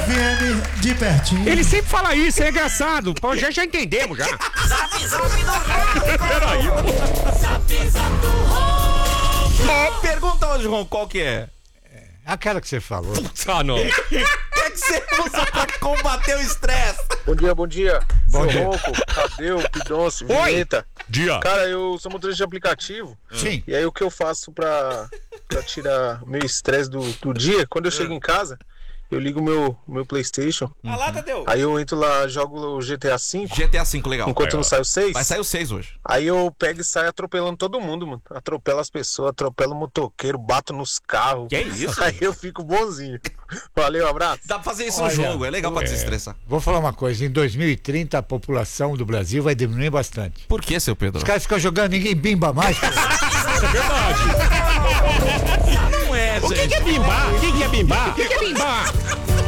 FM de pertinho. Ele sempre fala isso, é engraçado. Pô, já entendemos, já. Zap Zap do Ronco. Peraí. Zap Zap do Ronco. Pergunta hoje, Ron, qual que é? Aquela que você falou. Ah, não. O que é que você usa pra combater o estresse? Bom dia, bom dia. Bom Seu dia. Ronco, Tadeu, Pidoncio, Oi. Vinheta. Dia. Cara, eu sou motorista de aplicativo. Sim. E aí o que eu faço pra tirar o meu estresse do dia, quando eu chego em casa, eu ligo o meu PlayStation. Ah lá, Tadeu. Aí eu entro lá, jogo o GTA V, GTA V, legal. enquanto não sai o 6. Vai sair o 6 hoje. Aí eu pego e saio atropelando todo mundo, mano. Atropelo as pessoas, atropelo o motoqueiro, bato nos carros. Que isso? Aí eu fico bonzinho. Valeu, abraço. Dá pra fazer isso Olha, no jogo, é legal pra desestressar. Vou falar uma coisa, em 2030 a população do Brasil vai diminuir bastante. Por que, seu Pedro? Os caras ficam jogando, ninguém bimba mais. Não é, O que é bimbar? O que é bimbar?